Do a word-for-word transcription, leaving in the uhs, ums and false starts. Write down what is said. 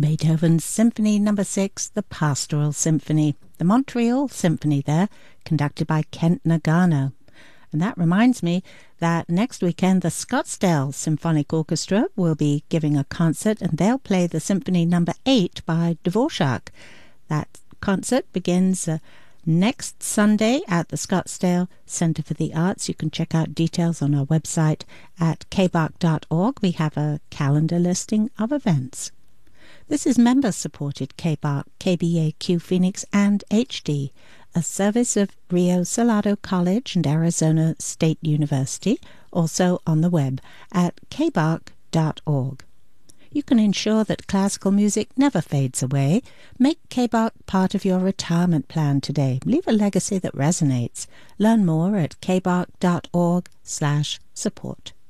Beethoven's Symphony Number six, the Pastoral Symphony, the Montreal Symphony there, conducted by Kent Nagano. And that reminds me that next weekend the Scottsdale Symphonic Orchestra will be giving a concert, and they'll play the Symphony Number eight by Dvorak. That concert begins uh, next Sunday at the Scottsdale Center for the Arts. You can check out details on our website at k b a c dot org. We have a calendar listing of events. This is member-supported K B A C, K B A Q Phoenix, and H D, a service of Rio Salado College and Arizona State University, also on the web at k b a c dot org. You can ensure that classical music never fades away. Make K B A C part of your retirement plan today. Leave a legacy that resonates. Learn more at k b a c dot org slash support.